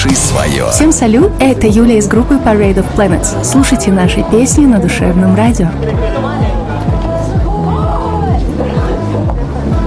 Слушай свое. Всем салют, это Юля из группы Parade of Planets. Слушайте наши песни на душевном радио.